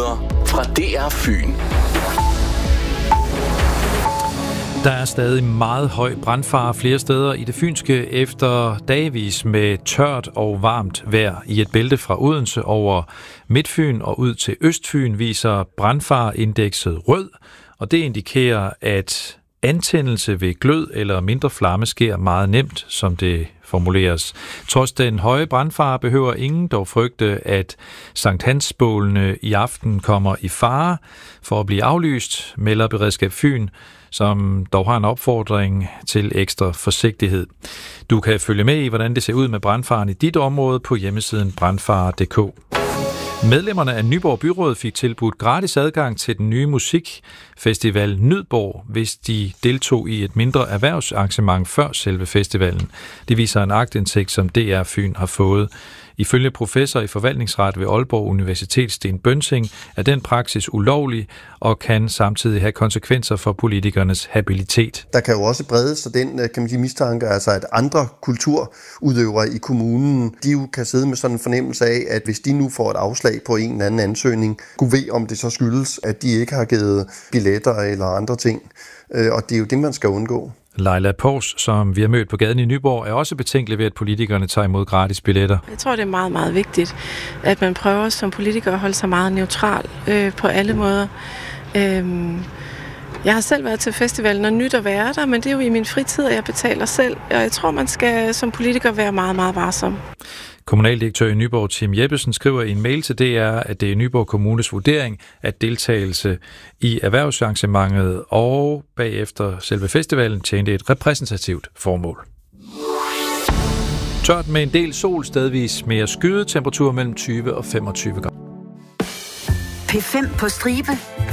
Nyheder fra DR Fyn. Der er stadig meget høj brandfare flere steder i det fynske efter dagvis med tørt og varmt vejr. I et bælte fra Odense over Midtfyn og ud til Østfyn viser brandfareindekset rød, og det indikerer, at antændelse ved glød eller mindre flamme sker meget nemt, som det formuleres. Trods den høje brandfare behøver ingen dog frygte, at Sankt Hans-bålene i aften kommer i fare for at blive aflyst, melder Beredskab Fyn, som dog har en opfordring til ekstra forsigtighed. Du kan følge med i, hvordan det ser ud med brandfaren i dit område på hjemmesiden brandfare.dk. Medlemmerne af Nyborg Byråd fik tilbudt gratis adgang til den nye musikfestival Nydborg, hvis de deltog i et mindre erhvervsarrangement før selve festivalen. Det viser en aktindsigt, som DR Fyn har fået. Ifølge professor i forvaltningsret ved Aalborg Universitet, Sten Bønsing, er den praksis ulovlig og kan samtidig have konsekvenser for politikernes habilitet. Der kan jo også bredes sig den, kan man sige, mistanke, altså at andre kulturudøvere i kommunen, de jo kan sidde med sådan en fornemmelse af, at hvis de nu får et afslag på en eller anden ansøgning, kunne ved om det så skyldes, at de ikke har givet billetter eller andre ting. Og det er jo det, man skal undgå. Leila Pors, som vi har mødt på gaden i Nyborg, er også betænkelig ved, at politikerne tager imod gratis billetter. Jeg tror, det er meget, meget vigtigt, at man prøver som politiker at holde sig meget neutral på alle måder. Jeg har selv været til festivalen og nyt at være der, men det er jo i min fritid, og jeg betaler selv. Og jeg tror, man skal som politiker være meget, meget varsom. Kommunaldirektør i Nyborg, Tim Jeppesen, skriver i en mail til DR, at det er Nyborg Kommunes vurdering, at deltagelse i erhvervsarrangementet og bagefter selve festivalen tjente et repræsentativt formål. Tørt med en del sol, stedvis mere skyde, temperatur mellem 20 og 25 grader. P5 på stribe.